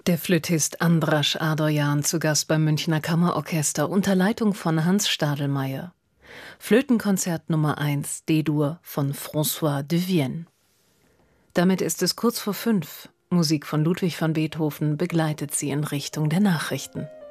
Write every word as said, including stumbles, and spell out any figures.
Der Flötist Andras Adoyan zu Gast beim Münchner Kammerorchester unter Leitung von Hans Stadelmeier. Flötenkonzert Nummer eins D-Dur von François de Vienne. Damit ist es kurz vor fünf. Musik von Ludwig van Beethoven begleitet sie in Richtung der Nachrichten.